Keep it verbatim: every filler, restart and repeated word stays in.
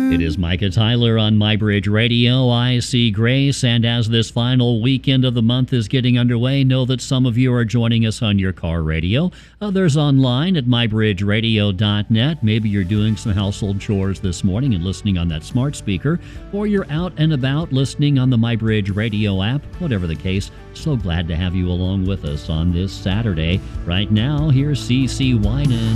It is Micah Tyler on MyBridge Radio. I see grace, and as this final weekend of the month is getting underway, know that some of you are joining us on your car radio, others online at my bridge radio dot net. Maybe you're doing some household chores this morning and listening on that smart speaker, or you're out and about listening on the MyBridge Radio app. Whatever the case, so glad to have you along with us on this Saturday. Right now, here's C C Winan.